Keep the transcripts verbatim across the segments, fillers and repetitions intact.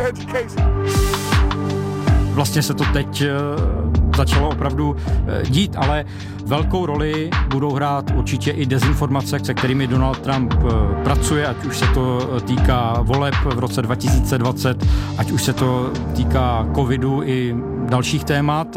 Vlastně se to teď začalo opravdu dít, ale velkou roli budou hrát určitě i dezinformace, se kterými Donald Trump pracuje, ať už se to týká voleb v roce dva tisíce dvacet, ať už se to týká covidu i dalších témat.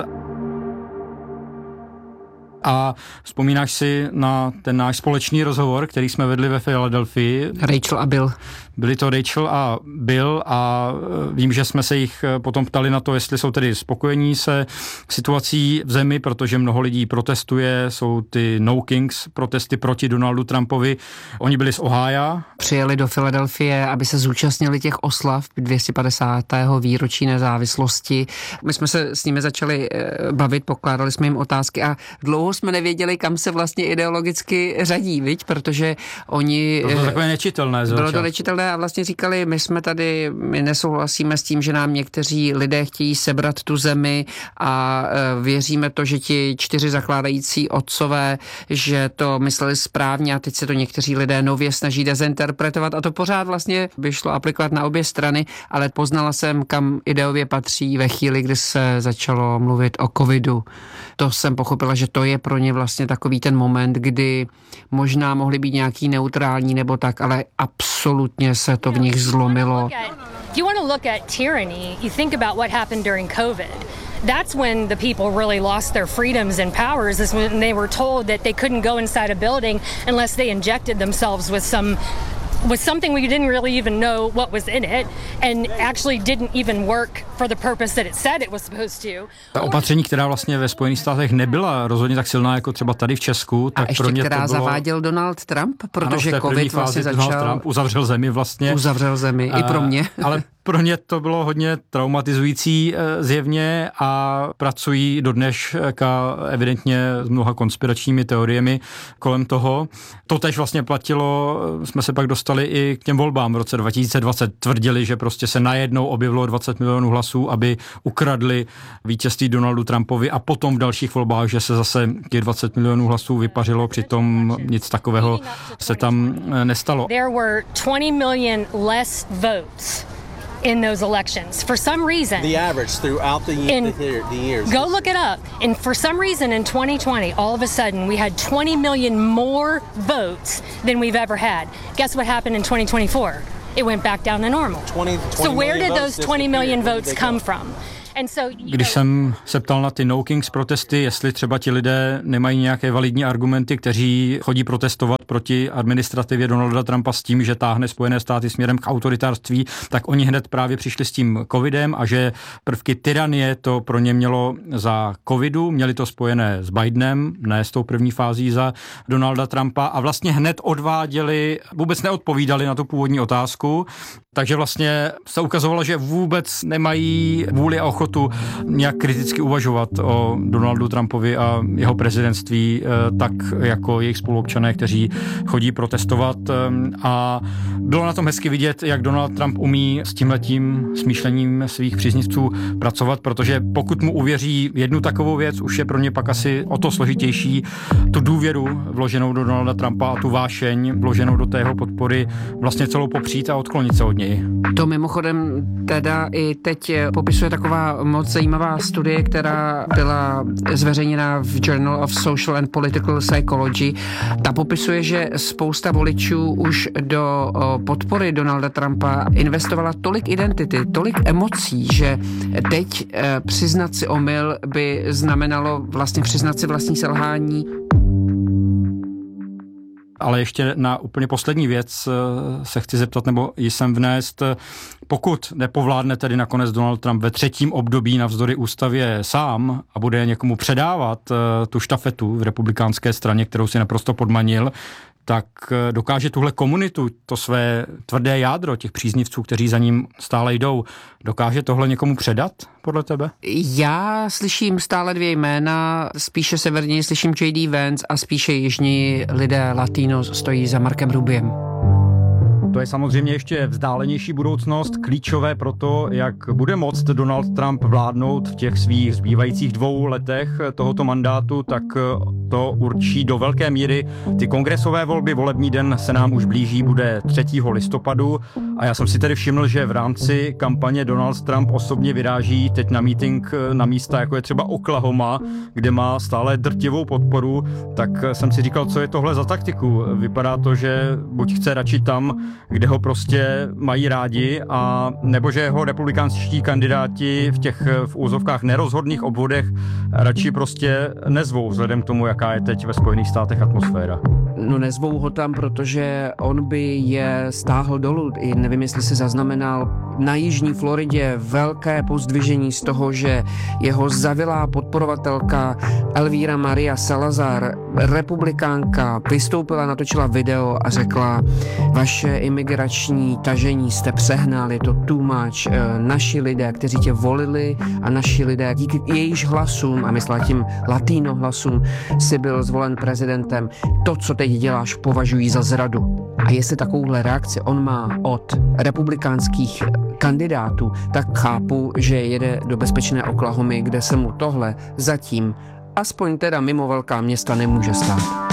A vzpomínáš si na ten náš společný rozhovor, který jsme vedli ve Filadelfii? Rachel a Bill. Byli to Rachel a Bill a vím, že jsme se jich potom ptali na to, jestli jsou tedy spokojení se situací v zemi, protože mnoho lidí protestuje, jsou ty No Kings protesty proti Donaldu Trumpovi. Oni byli z Ohája. Přijeli do Filadelfie, aby se zúčastnili těch oslav dvě stě padesátého výročí nezávislosti. My jsme se s nimi začali bavit, pokládali jsme jim otázky a dlouho jsme nevěděli, kam se vlastně ideologicky řadí, viď? Protože oni... To bylo takové nečitelné. Bylo to nečitelné a vlastně říkali, my jsme tady, my nesouhlasíme s tím, že nám někteří lidé chtějí sebrat tu zemi a věříme to, že ti čtyři zakládající otcové, že to mysleli správně a teď se to někteří lidé nově snaží dezinterpretovat a to pořád vlastně by šlo aplikovat na obě strany, ale poznala jsem, kam ideově patří ve chvíli, kdy se začalo mluvit o covidu. To jsem pochopila, že to je pro ně vlastně takový ten moment, kdy možná mohli být nějaký neutrální nebo tak, ale absolutně se to v nich zlomilo. If you want to look at tyranny, you think about what happened during COVID. That's when the people really lost their freedoms and powers, is when they were told that they couldn't go inside a building unless they injected themselves with some with something we didn't really even know what was in it and actually didn't even work for the purpose that it said it was supposed to. Ta opatření, která vlastně ve Spojených státech nebyla rozhodně tak silná jako třeba tady v Česku, tak a ještě pro ně která to bylo... zaváděl Donald Trump, protože ano, covid vlastně začal... Trump uzavřel zemi vlastně. Uzavřel zemi, a, i pro mě. Ale pro ně to bylo hodně traumatizující zjevně a pracují do dneška evidentně s mnoha konspiračními teoriemi kolem toho. To tež vlastně platilo, jsme se pak dostali i k těm volbám v roce dva tisíce dvacet. Tvrdili, že prostě se najednou objevilo dvacet milionů hlasů, aby ukradli vítězství Donaldu Trumpovi a potom v dalších volbách, že se zase těch dvacet milionů hlasů vypařilo, přitom nic takového se tam nestalo. There were twenty million less votes in those elections. For some reason, the average throughout the, year, in, the, the years. Go look it up. And for some reason in twenty twenty, all of a sudden, we had twenty million more votes than we've ever had. Guess what happened in twenty twenty-four? It went back down to normal. twenty, twenty so where did those twenty million votes come from? Když jsem se ptal na ty No Kings protesty, jestli třeba ti lidé nemají nějaké validní argumenty, kteří chodí protestovat proti administrativě Donalda Trumpa s tím, že táhne Spojené státy směrem k autoritářství, tak oni hned právě přišli s tím covidem a že prvky tyranie to pro ně mělo za covidu, měli to spojené s Bidenem, ne s tou první fází za Donalda Trumpa a vlastně hned odváděli, vůbec neodpovídali na tu původní otázku, takže vlastně se ukazovalo, že vůbec nemají vůli a ochotu nějak kriticky uvažovat o Donaldu Trumpovi a jeho prezidentství, tak jako jejich spoluobčané, kteří chodí protestovat. A bylo na tom hezky vidět, jak Donald Trump umí s tímhletím smýšlením svých příznivců pracovat, protože pokud mu uvěří jednu takovou věc, už je pro ně pak asi o to složitější tu důvěru vloženou do Donalda Trumpa a tu vášeň vloženou do té jeho podpory vlastně celou popřít a odklonit se od něj. To mimochodem teda i teď popisuje taková moc zajímavá studie, která byla zveřejněna v Journal of Social and Political Psychology. Ta popisuje, že spousta voličů už do podpory Donalda Trumpa investovala tolik identity, tolik emocí, že teď přiznat si omyl by znamenalo vlastně přiznat si vlastní selhání. Ale ještě na úplně poslední věc se chci zeptat, nebo jsem vnést, pokud nepovládne tedy nakonec Donald Trump ve třetím období navzdory ústavě sám a bude někomu předávat tu štafetu v republikánské straně, kterou si naprosto podmanil, tak dokáže tuhle komunitu, to své tvrdé jádro těch příznivců, kteří za ním stále jdou, dokáže tohle někomu předat, podle tebe? Já slyším stále dvě jména, spíše severně slyším J D Vance a spíše jižní lidé Latino stojí za Markem Rubiem. To je samozřejmě ještě vzdálenější budoucnost, klíčové pro to, jak bude moct Donald Trump vládnout v těch svých zbývajících dvou letech tohoto mandátu, tak to určí do velké míry ty kongresové volby. Volební den se nám už blíží, bude třetího listopadu A já jsem si tedy všiml, že v rámci kampaně Donald Trump osobně vyráží teď na meeting na místa, jako je třeba Oklahoma, kde má stále drtivou podporu, tak jsem si říkal, co je tohle za taktiku. Vypadá to, že buď chce radši tam, kde ho prostě mají rádi, a nebo že ho republikánští kandidáti v těch v úzovkách nerozhodných obvodech radši prostě nezvou, vzhledem k tomu, jaká je teď ve Spojených státech atmosféra. No nezvou ho tam, protože on by je stáhl dolů. I nevím, jestli se zaznamenal na jižní Floridě velké pozdvižení z toho, že jeho zavilá podporovatelka Elvira Maria Salazar, republikánka, vystoupila, natočila video a řekla: vaše imigrační tažení jste přehnali, je to too much. Naši lidé, kteří tě volili, a naši lidé, díky jejíž hlasům, a myslela tím latino hlasům, si byl zvolen prezidentem. To, co teď děláš, považují za zradu. A jestli takovouhle reakci on má od republikánských kandidátů, tak chápu, že jede do bezpečné Oklahomy, kde se mu tohle zatím, aspoň teda mimo velká města, nemůže stát.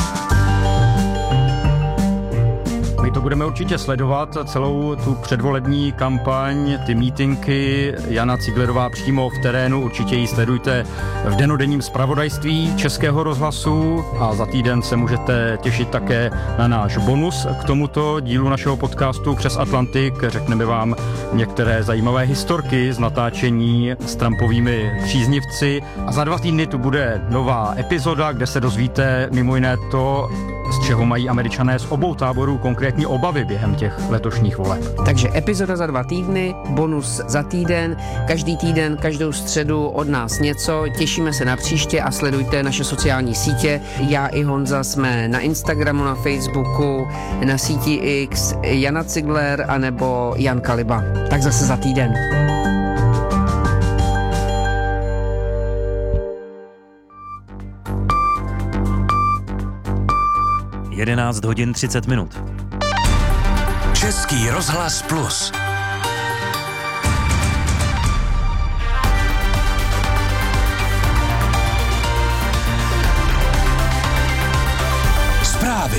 My to budeme určitě sledovat, celou tu předvolební kampaň, ty mítinky. Jana Ciglerová přímo v terénu, určitě ji sledujte v dennodenním zpravodajství Českého rozhlasu, a za týden se můžete těšit také na náš bonus k tomuto dílu našeho podcastu Přes Atlantik. Řekneme vám některé zajímavé historky z natáčení s Trumpovými příznivci, a za dva týdny tu bude nová epizoda, kde se dozvíte mimo jiné to, z čeho mají Američané z obou táborů konkrétní obavy během těch letošních voleb. Takže epizoda za dva týdny, bonus za týden, každý týden, každou středu od nás něco. Těšíme se na příště a sledujte naše sociální sítě. Já i Honza jsme na Instagramu, na Facebooku, na síti X, Jana Cigler anebo Jan Kaliba. Tak zase za týden. jedenáct hodin třicet minut. Český rozhlas Plus. Zprávy.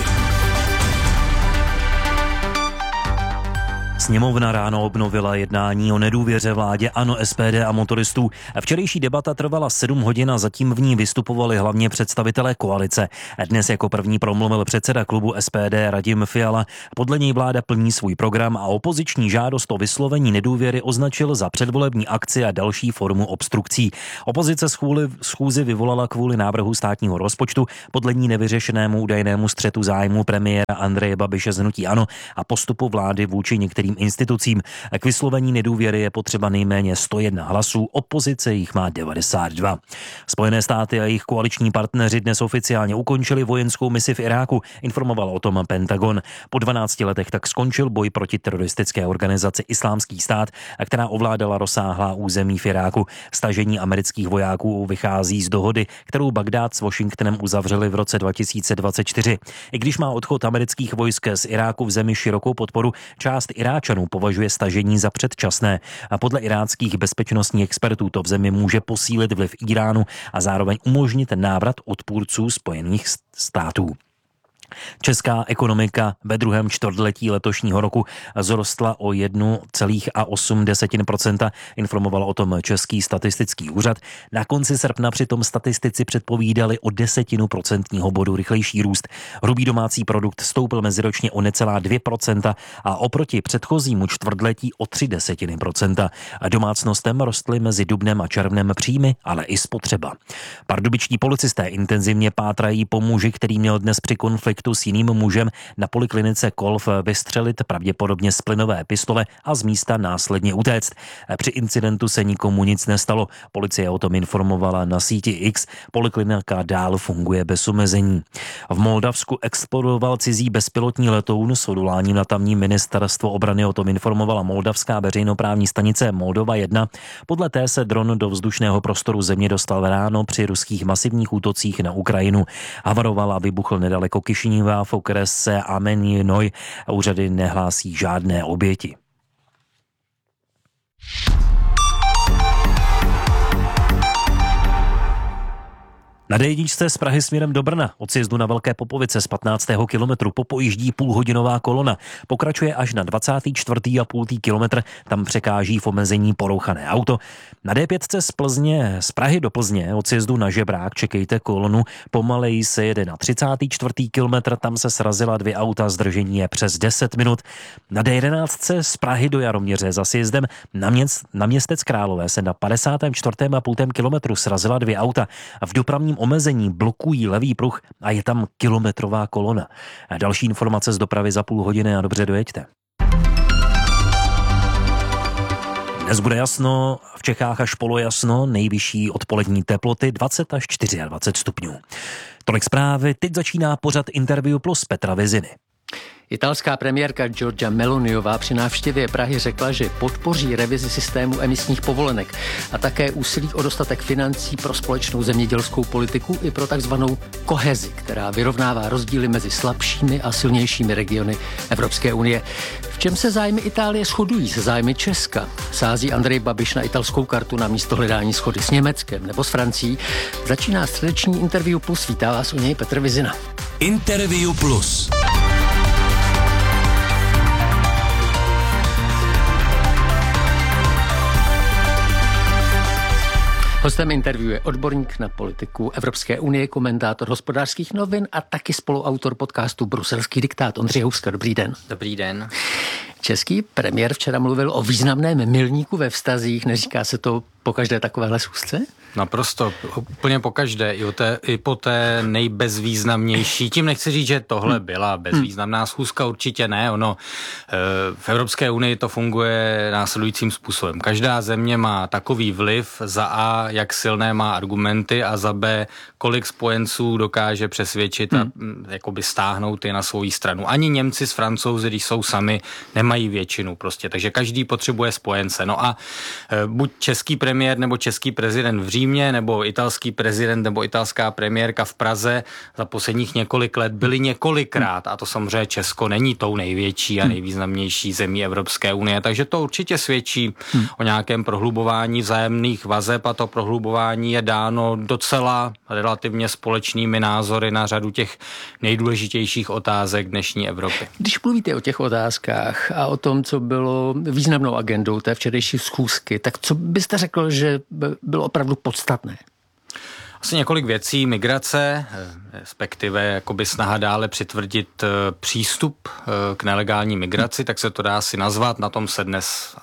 Sněmovna ráno obnovila jednání o nedůvěře vládě ANO, S P D a motoristů. Včerejší debata trvala sedm hodin a zatím v ní vystupovali hlavně představitelé koalice. Dnes jako první promluvil předseda klubu S P D Radim Fiala. Podle něj vláda plní svůj program a opoziční žádost o vyslovení nedůvěry označil za předvolební akci a další formu obstrukcí. Opozice schůli, schůzi vyvolala kvůli návrhu státního rozpočtu, podle ní nevyřešenému údajnému střetu zájmu premiéra Andreje Babiše z hnutí ANO a postupu vlády vůči některým institucím. K vyslovení nedůvěry je potřeba nejméně sto jedna hlasů, opozice jich má devadesát dva. Spojené státy a jejich koaliční partneři dnes oficiálně ukončili vojenskou misi v Iráku, informoval o tom Pentagon. Po dvanácti letech tak skončil boj proti teroristické organizaci Islámský stát, která ovládala rozsáhlá území v Iráku. Stažení amerických vojáků vychází z dohody, kterou Bagdád s Washingtonem uzavřeli v roce dva tisíce dvacet čtyři. I když má odchod amerických vojsk z Iráku v zemi širokou podporu, část Iráčanů považuje stažení za předčasné a podle iráckých bezpečnostních expertů to v zemi může posílit vliv Iránu a zároveň umožnit návrat odpůrců Spojených států. Česká ekonomika ve druhém čtvrtletí letošního roku zrostla o jedna celá osm procenta, informoval o tom Český statistický úřad. Na konci srpna přitom statistici předpovídali o desetinu procentního bodu rychlejší růst. Hrubý domácí produkt stoupl meziročně o necelá dvě procenta a oproti předchozímu čtvrtletí o tři desetiny procenta. Domácnostem rostly mezi dubnem a červnem příjmy, ale i spotřeba. Pardubičtí policisté intenzivně pátrají po muži, který měl dnes při konfliktu s jiným mužem na poliklinice Kolv vystřelit pravděpodobně z plynové pistole a z místa následně utéct. Při incidentu se nikomu nic nestalo. Policie o tom informovala na síti X. Poliklinika dál funguje bez omezení. V Moldavsku explodoval cizí bezpilotní letoun s odvoláním na tamní ministerstvo obrany. O tom informovala moldavská veřejnoprávní stanice Moldova jedna. Podle té se dron do vzdušného prostoru země dostal ráno při ruských masivních útocích na Ukrajinu. Havaroval a vybuchl nedaleko Kišiněva v okrese Ameninoj. Úřady nehlásí žádné oběti. Na dé jedničce z Prahy směrem do Brna od sjezdu na Velké Popovice z patnáctého kilometru popojíždí půlhodinová kolona. Pokračuje až na dvacátý čtvrtý a půl kilometr, tam překáží v omezení porouchané auto. Na dé pět z Plzně, z Prahy do Plzně od sjezdu na Žebrák čekejte kolonu, pomaleji se jede na třicátý čtvrtý kilometr, tam se srazila dvě auta, zdržení je přes deset minut. Na dé jedenáct z Prahy do Jaroměře za sjezdem na, měst, na Městec Králové se na padesátém čtvrtém a půl kilometru srazila dvě auta. V dopravním omezení blokují levý pruh a je tam kilometrová kolona. A další informace z dopravy za půl hodiny a dobře dojeďte. Dnes bude jasno, v Čechách až polojasno, nejvyšší odpolední teploty dvacet až dvacet čtyři stupňů. Tolik zprávy, teď začíná pořad Interview plus Petra Viziny. Italská premiérka Giorgia Meloniová při návštěvě Prahy řekla, že podpoří revizi systému emisních povolenek a také úsilí o dostatek financí pro společnou zemědělskou politiku i pro takzvanou kohezi, která vyrovnává rozdíly mezi slabšími a silnějšími regiony Evropské unie. V čem se zájmy Itálie shodují se zájmy Česka? Sází Andrej Babiš na italskou kartu na místo hledání shody s Německem nebo s Francií? Začíná středeční Interview plus, vítá vás u něj Petr Vizina. Interview plus. Hostem interview je odborník na politiku Evropské unie, komentátor Hospodářských novin a taky spoluautor podcastu Bruselský diktát Ondřej Houska. Dobrý den. Dobrý den. Český premiér včera mluvil o významném milníku ve vztazích. Neříká se to po každé takovéhle schůzce? Naprosto, úplně po každé, i, o té, i po té nejbezvýznamnější. Tím nechci říct, že tohle byla bezvýznamná schůzka, určitě ne. Ono v Evropské unii to funguje následujícím způsobem. Každá země má takový vliv, za A, jak silné má argumenty, a za B, kolik spojenců dokáže přesvědčit a hmm. jakoby stáhnout je na svou stranu. Ani Němci s Francouzi, když jsou sami, nemají většinu prostě, takže každý potřebuje spojence. No a buď český premiér nebo český prezident v Římě, nebo italský prezident nebo italská premiérka v Praze za posledních několik let byli několikrát, a to samozřejmě Česko není tou největší a nejvýznamnější zemí Evropské unie, takže to určitě svědčí hmm. o nějakém prohlubování vzájemných vazeb, a to prohlubování je dáno docela relativně společnými názory na řadu těch nejdůležitějších otázek dnešní Evropy. Když mluvíte o těch otázkách a o tom, co bylo významnou agendou té včerejší schůzky, tak co byste řekl, že bylo opravdu podstatné? Asi několik věcí. Migrace, respektive jakoby snaha dále přitvrdit přístup k nelegální migraci, tak se to dá si nazvat. Na tom se dnes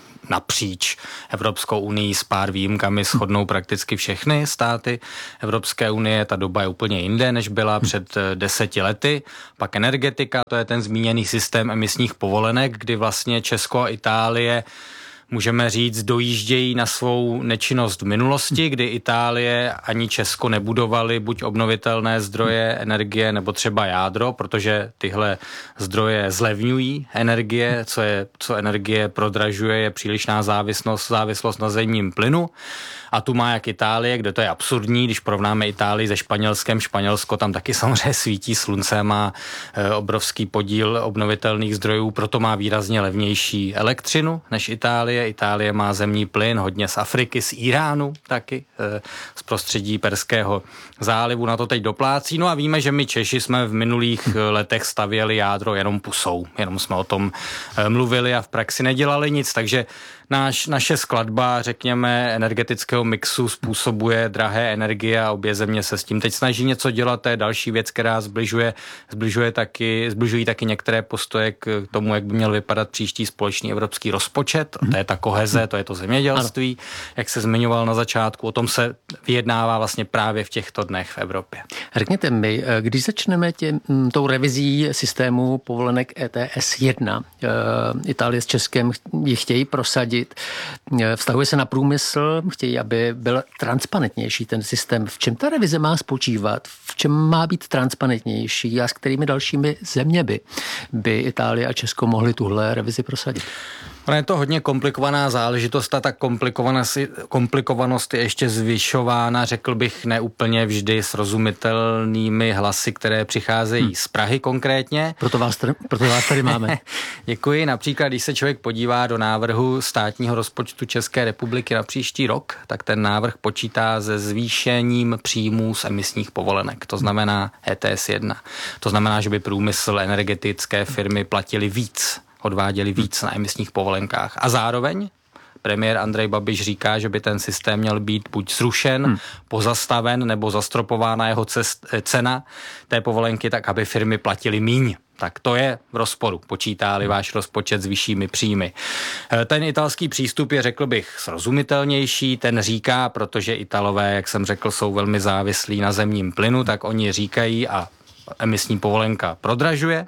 napříč Evropskou unii s pár výjimkami shodnou prakticky všechny státy Evropské unie. Ta doba je úplně jinde, než byla před deseti lety. Pak energetika, to je ten zmíněný systém emisních povolenek, kdy vlastně Česko a Itálie, můžeme říct, dojíždějí na svou nečinnost v minulosti, kdy Itálie ani Česko nebudovali buď obnovitelné zdroje energie nebo třeba jádro, protože tyhle zdroje zlevňují energie, co, je, co energie prodražuje, je přílišná závislost, závislost na zemním plynu. A tu má jak Itálie, kde to je absurdní, když porovnáme Itálii se Španělskem. Španělsko tam taky samozřejmě svítí slunce, má e, obrovský podíl obnovitelných zdrojů, proto má výrazně levnější elektřinu než Itálie. Itálie má zemní plyn hodně z Afriky, z Iránu taky, e, z prostředí Perského zálivu, na to teď doplácí. No a víme, že my Češi jsme v minulých letech stavěli jádro jenom pusou, jenom jsme o tom e, mluvili a v praxi nedělali nic, takže Náš, naše skladba, řekněme, energetického mixu způsobuje drahé energie a obě země se s tím teď snaží něco dělat. To je další věc, která zbližuje, zbližuje taky, zbližují taky některé postoje k tomu, jak by měl vypadat příští společný evropský rozpočet. To je ta koheze, to je to zemědělství, jak se zmiňoval na začátku. O tom se vyjednává vlastně právě v těchto dnech v Evropě. Řekněte mi, když začneme tě, tou revizí systému povolenek E T S jedna, Itálie s Českem ji chtějí prosadit, vztahuje se na průmysl, chtějí, aby byl transparentnější ten systém. V čem ta revize má spočívat? V čem má být transparentnější a s kterými dalšími zeměmi by Itálie a Česko mohly tuhle revizi prosadit? Ono je to hodně komplikovaná záležitost a ta komplikovanost, komplikovanost je ještě zvyšována, řekl bych, neúplně vždy srozumitelnými hlasy, které přicházejí hmm. z Prahy konkrétně. Proto vás tady, proto vás tady máme. Děkuji. Například, když se člověk podívá do návrhu státního rozpočtu České republiky na příští rok, tak ten návrh počítá se zvýšením příjmů z emisních povolenek. To znamená E T S jedna. To znamená, že by průmysl, energetické firmy platili víc, odváděli víc na emisních povolenkách. A zároveň premiér Andrej Babiš říká, že by ten systém měl být buď zrušen, hmm. pozastaven nebo zastropována jeho cest, cena té povolenky, tak aby firmy platily míň. Tak to je v rozporu, počítá-li váš rozpočet s vyššími příjmy. Ten italský přístup je, řekl bych, srozumitelnější. Ten říká, protože Italové, jak jsem řekl, jsou velmi závislí na zemním plynu, tak oni říkají, a emisní povolenka prodražuje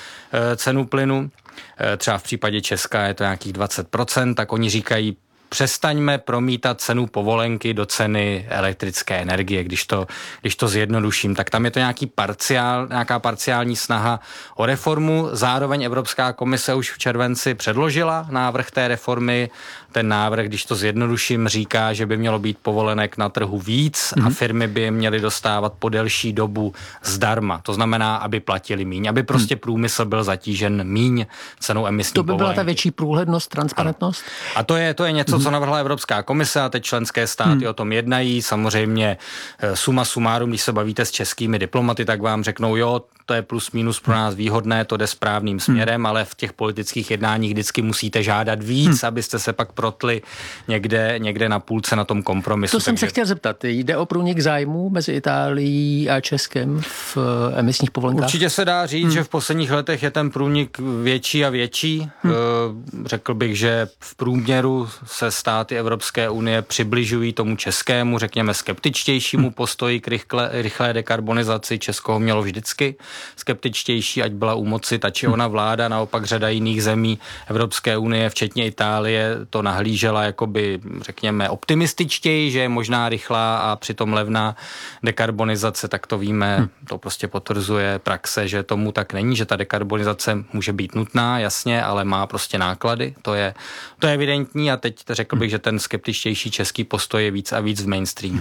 cenu plynu, třeba v případě Česka je to nějakých dvacet procent, tak oni říkají, přestaňme promítat cenu povolenky do ceny elektrické energie, když to, když to zjednoduším. Tak tam je to nějaký parciál, nějaká parciální snaha o reformu. Zároveň Evropská komise už v červenci předložila návrh té reformy. Ten návrh, když to zjednoduším, říká, že by mělo být povolenek na trhu víc mm-hmm. a firmy by je měly dostávat po delší dobu zdarma. To znamená, aby platili míň, aby prostě mm. průmysl byl zatížen míň cenou emisní To by povolenky. byla ta větší průhlednost, transparentnost? Ano. A to je, to je něco, co navrhla Evropská komise a teď členské státy hmm. o tom jednají. Samozřejmě suma sumárum, když se bavíte s českými diplomaty, tak vám řeknou, jo, to je plus minus pro nás výhodné, to jde správným směrem, hmm. ale v těch politických jednáních vždycky musíte žádat víc, hmm. abyste se pak protli někde, někde na půlce na tom kompromisu. To jsem Takže... se chtěl zeptat. Jde o průnik zájmů mezi Itálií a Českem v emisních povolenkách? Určitě se dá říct, hmm. že v posledních letech je ten průnik větší a větší. Hmm. Řekl bych, že v průměru se státy Evropské unie přibližují tomu českému, řekněme skeptičtějšímu postoji k rychle, rychlé dekarbonizaci. Česko ho mělo vždycky skeptičtější, ať byla u moci ta či ona vláda, naopak řada jiných zemí Evropské unie, včetně Itálie, to nahlížela jakoby, řekněme, optimističtěji, že je možná rychlá a přitom levná dekarbonizace, tak to víme, to prostě potvrzuje praxe, že tomu tak není, že ta dekarbonizace může být nutná, jasně, ale má prostě náklady, to je, to je evidentní a teď řekl bych, že ten skeptičtější český postoj je víc a víc v mainstreamu.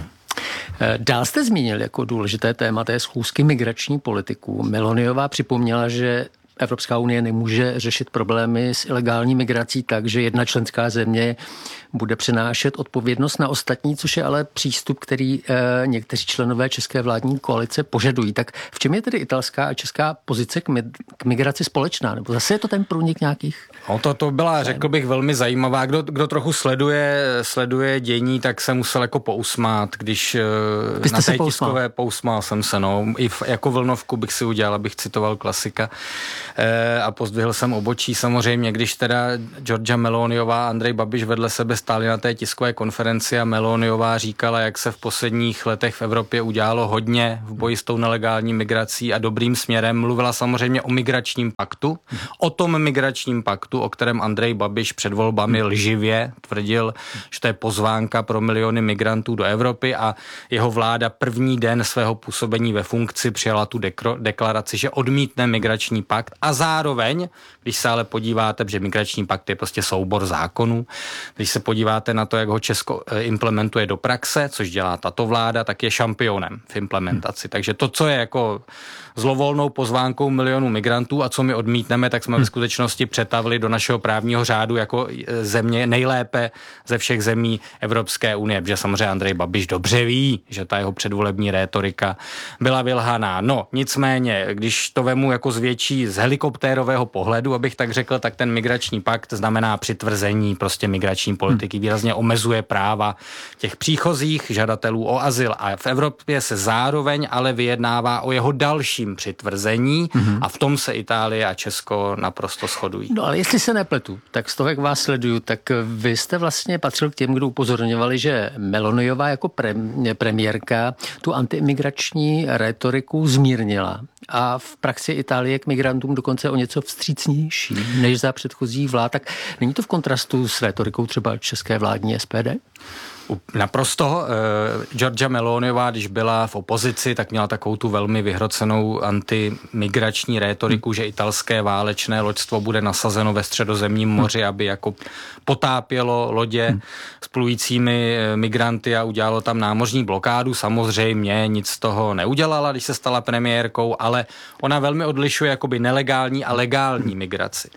Dál jste zmínil jako důležité téma té schůzky migrační politiků. Meloniová připomněla, že Evropská unie nemůže řešit problémy s ilegální migrací tak, že jedna členská země bude přenášet odpovědnost na ostatní, což je ale přístup, který e, někteří členové české vládní koalice požadují. Tak v čem je tedy italská a česká pozice k, mi, k migraci společná? Nebo zase je to ten průnik nějakých? No to, to byla, řekl bych, velmi zajímavá. Kdo, kdo trochu sleduje, sleduje dění, tak se musel jako pousmát, když Vy na té pousmál. tiskové pousmál jsem se, no. I v, jako vlnovku bych si udělal, abych citoval klasika. E, a pozdvihl jsem obočí samozřejmě, když teda Giorgia Meloniová a Andrej Babiš vedle sebe stáli na té tiskové konferenci a Meloniová říkala, jak se v posledních letech v Evropě udělalo hodně v boji s tou nelegální migrací a dobrým směrem. Mluvila samozřejmě o migračním paktu, o tom migračním paktu, o kterém Andrej Babiš před volbami lživě tvrdil, že to je pozvánka pro miliony migrantů do Evropy a jeho vláda první den svého působení ve funkci přijala tu dekro, deklaraci, že odmítne migrační pakt a zároveň, když se ale podíváte, že migrační pakt je prostě soubor zákonů, když se podíváte na to, jak ho Česko implementuje do praxe, což dělá tato vláda, tak je šampionem v implementaci. Takže to, co je jako zlovolnou pozvánkou milionů migrantů a co my odmítneme, tak jsme ve skutečnosti přetavili do našeho právního řádu jako země nejlépe ze všech zemí Evropské unie, protože samozřejmě Andrej Babiš dobře ví, že ta jeho předvolební rétorika byla vylhaná. No, nicméně, když to vemu jako z větší, z helikoptérového pohledu, abych tak řekl, tak ten migrační pakt znamená přitvrzení prostě migrační politiky, výrazně omezuje práva těch příchozích žadatelů o azyl a v Evropě se zároveň ale vyjednává o jeho dalším přitvrzení mm-hmm. a v tom se Itálie a Česko naprosto shodují. No ale jestli se nepletu, tak z toho, jak vás sleduju, tak vy jste vlastně patřil k těm, kdo upozorňovali, že Meloniová jako pre, premiérka tu antiimigrační rétoriku zmírnila a v praxi Itálie k migrantům dokonce o něco vstřícnější než za předchozí vlád. Tak není to v kontrastu s rétorikou třeba české vládní S P D? Naprosto. Giorgia Meloniová, když byla v opozici, tak měla takovou tu velmi vyhrocenou antimigrační rétoriku, že italské válečné loďstvo bude nasazeno ve Středozemním moři, aby jako potápělo lodě s plujícími migranty a udělalo tam námořní blokádu. Samozřejmě nic z toho neudělala, když se stala premiérkou, ale ona velmi odlišuje jakoby nelegální a legální migraci.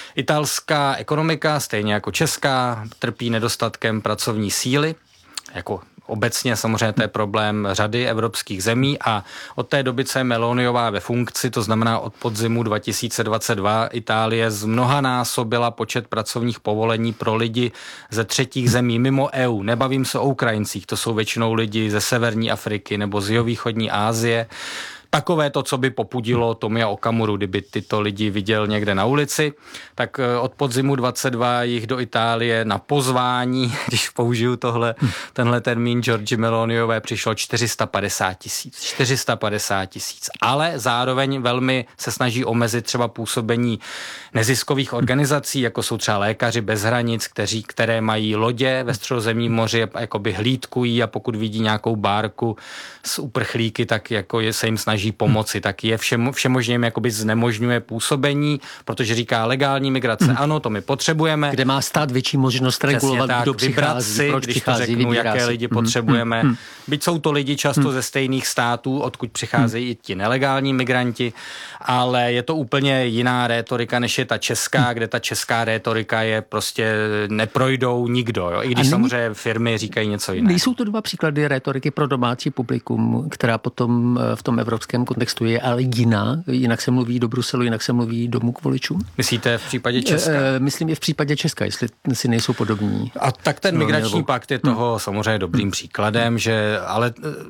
Italská ekonomika, stejně jako česká, trpí nedostatkem pracovní síly, jako obecně samozřejmě to je problém řady evropských zemí a od té doby, co je Meloniová ve funkci, to znamená od podzimu dva tisíce dvacet dva, Itálie zmnohanásobila počet pracovních povolení pro lidi ze třetích zemí mimo E U. Nebavím se o Ukrajincích, to jsou většinou lidi ze severní Afriky nebo z jihovýchodní Asie. Takové to, co by popudilo Tomia Okamuru, kdyby tyto lidi viděl někde na ulici, tak od podzimu dvacet dva jich do Itálie na pozvání, když použiju tohle, tenhle termín Giorgie Meloniové, přišlo čtyři sta padesát tisíc. čtyři sta padesát tisíc. Ale zároveň velmi se snaží omezit třeba působení neziskových organizací, jako jsou třeba Lékaři bez hranic, kteří, které mají lodě ve Středozemním moři, jakoby hlídkují a pokud vidí nějakou bárku s uprchlíky, tak jako je, se jim snaží pomoci, tak je všem, všemožným jakoby znemožňuje působení, protože říká legální migrace, hmm. ano, to my potřebujeme. Kde má stát větší možnost regulovat, tak, kdo přichází, si, proč když přichází, to řeknu, jaké si. lidi hmm. potřebujeme. Hmm. Byť jsou to lidi často hmm. ze stejných států, odkud přicházejí hmm. i ti nelegální migranti, ale je to úplně jiná rétorika, než je ta česká, hmm. kde ta česká rétorika je prostě neprojdou nikdo, jo? I když není, samozřejmě firmy říkají něco jiného. Nejsou to dva příklady rétoriky pro domácí publikum, která potom v tom evropském kontextu je ale jiná, jinak se mluví do Bruselu, jinak se mluví domů k voličům? Myslíte v případě Česka? E, myslím je v případě Česka, jestli si nejsou podobní. A tak ten migrační no, nebo... pakt je toho hmm. samozřejmě dobrým příkladem, že ale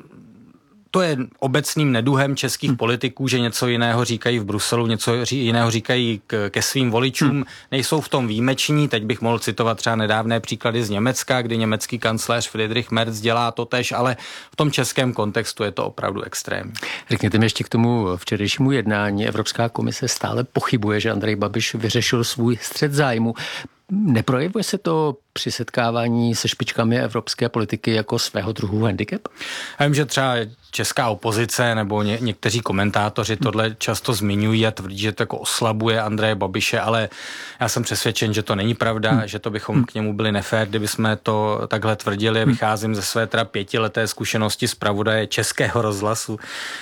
to je obecným neduhem českých hmm. politiků, že něco jiného říkají v Bruselu, něco jiného říkají k, ke svým voličům. Hmm. Nejsou v tom výjimeční. Teď bych mohl citovat třeba nedávné příklady z Německa, kdy německý kancléř Friedrich Merz dělá to též, ale v tom českém kontextu je to opravdu extrémní. Řekněte mi ještě k tomu včerejšímu jednání. Evropská komise stále pochybuje, že Andrej Babiš vyřešil svůj střet zájmu. Neprojevuje se to při setkávání se špičkami evropské politiky jako svého druhu handicap? Já vím, že třeba česká opozice nebo ně, někteří komentátoři tohle často zmiňují a tvrdí, že to jako oslabuje Andreje Babiše, ale já jsem přesvědčen, že to není pravda, hmm. že to bychom k němu byli nefér, kdyby jsme to takhle tvrdili. Vycházím ze své teda pětileté zkušenosti zpravodaje Českého rozhlasu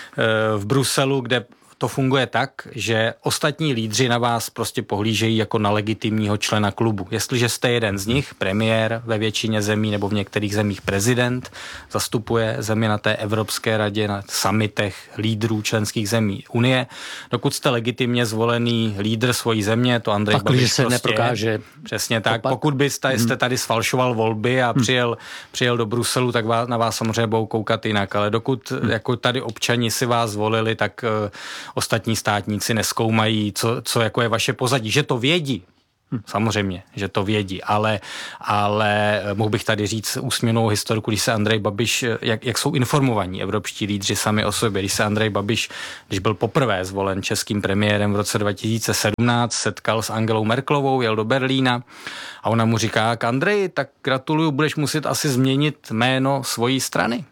v Bruselu, kde to funguje tak, že ostatní lídři na vás prostě pohlížejí jako na legitimního člena klubu. Jestliže jste jeden z nich, premiér ve většině zemí nebo v některých zemích prezident, zastupuje zemi na té Evropské radě, na summitech lídrů členských zemí Unie. Dokud jste legitimně zvolený lídr svojí země, to Andrej Babiš prostě se neprokáže. Přesně tak. Opak. Pokud byste jste tady sfalšoval volby a přijel, přijel do Bruselu, tak vás, na vás samozřejmě budou koukat jinak. Ale dokud hmm. jako tady občani si vás zvolili, tak uh, ostatní státníci nezkoumají, co, co jako je vaše pozadí. Že to vědí, samozřejmě, že to vědí, ale, ale mohl bych tady říct úsměvnou historku, když se Andrej Babiš, jak, jak jsou informovaní evropští lídři sami o sobě, když se Andrej Babiš, když byl poprvé zvolen českým premiérem v roce dva tisíce sedmnáct, setkal s Angelou Merkelovou, jel do Berlína a ona mu říká, Andrej, tak gratuluju, budeš muset asi změnit jméno svojí strany.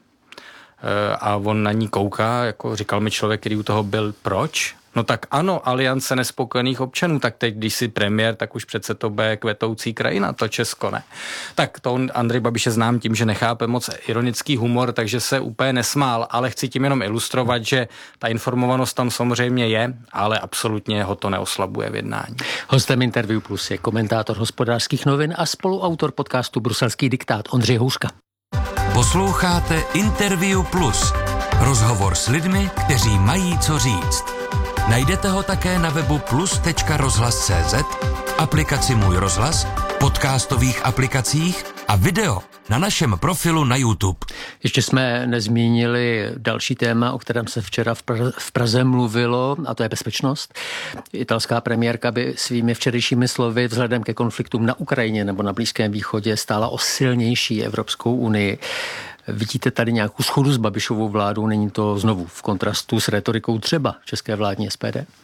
A on na ní kouká, jako říkal mi člověk, který u toho byl, proč? No tak ano, Aliance nespokojených občanů, tak teď, když jsi premiér, tak už přece to bude kvetoucí krajina, to Česko ne. Tak to Andrej Babiš je znám tím, že nechápe moc ironický humor, takže se úplně nesmál, ale chci tím jenom ilustrovat, že ta informovanost tam samozřejmě je, ale absolutně ho to neoslabuje v jednání. Hostem Interview Plus je komentátor Hospodářských novin a spoluautor podcastu Bruselský diktát Ondřej Houška. Posloucháte Interview Plus. Rozhovor s lidmi, kteří mají co říct. Najdete ho také na webu plus tečka rozhlas tečka cé zet, aplikaci Můj rozhlas, podcastových aplikacích a video na našem profilu na YouTube. Ještě jsme nezmínili další téma, o kterém se včera v Praze, v Praze mluvilo, a to je bezpečnost. Italská premiérka by svými včerejšími slovy vzhledem ke konfliktům na Ukrajině nebo na Blízkém východě stála o silnější Evropskou unii. Vidíte tady nějakou shodu s Babišovou vládou? Není to znovu v kontrastu s retorikou třeba české vládní S P D?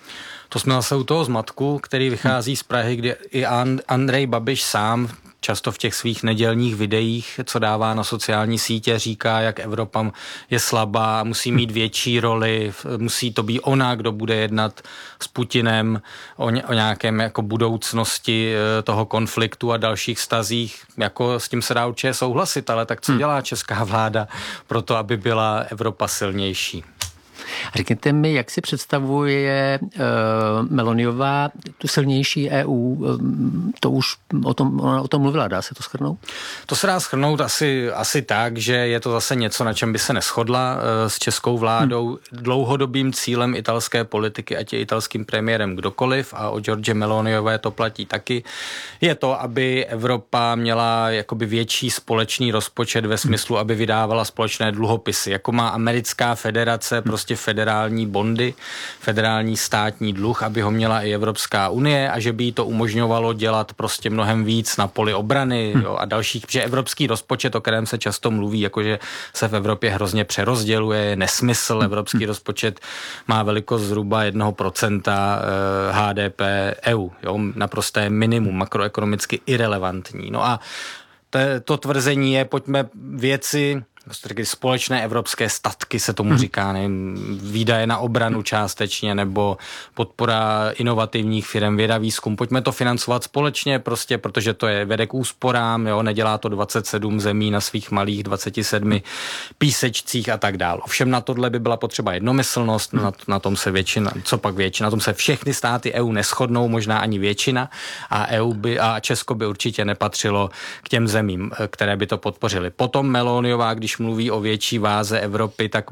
To jsme zase u toho zmatku, který vychází z Prahy, kde i Andrej Babiš sám často v těch svých nedělních videích, co dává na sociální sítě, říká, jak Evropa je slabá, musí mít větší roli, musí to být ona, kdo bude jednat s Putinem o, ně, o nějakém jako budoucnosti toho konfliktu a dalších stazích. Jako s tím se dá určitě souhlasit, ale tak co dělá česká vláda pro to, aby byla Evropa silnější? Řekněte mi, jak si představuje uh, Meloniová tu silnější E U? To už o tom, ona o tom mluvila, dá se to shrnout? To se dá shrnout asi, asi tak, že je to zase něco, na čem by se neshodla uh, s českou vládou. Hmm. Dlouhodobým cílem italské politiky, ať je italským premiérem kdokoliv, a o Giorgie Meloniové to platí taky, je to, aby Evropa měla jakoby větší společný rozpočet ve smyslu, aby vydávala společné dluhopisy. Jako má americká federace, prostě federální bondy, federální státní dluh, aby ho měla i Evropská unie a že by jí to umožňovalo dělat prostě mnohem víc na poli obrany, jo, a dalších, že evropský rozpočet, o kterém se často mluví, jakože se v Evropě hrozně přerozděluje, je nesmysl. Evropský rozpočet má velikost zhruba jednoho procenta H D P E U, jo, naprosté minimum, makroekonomicky irelevantní. No a to, to tvrzení je, pojďme věci, společné evropské statky se tomu říká, nevím, výdaje na obranu částečně, nebo podpora inovativních firm, věda, výzkum. Pojďme to financovat společně, prostě, protože to je vede k úsporám, jo, nedělá to dvacet sedm zemí na svých malých dvacet sedm písečcích a tak dál. Ovšem na tohle by byla potřeba jednomyslnost, na, na tom se většina, co pak většina, na tom se všechny státy E U neshodnou, možná ani většina, a E U by, a Česko by určitě nepatřilo k těm zemím, které by to podpořily. Potom Meloniová, když mluví o větší váze Evropy, tak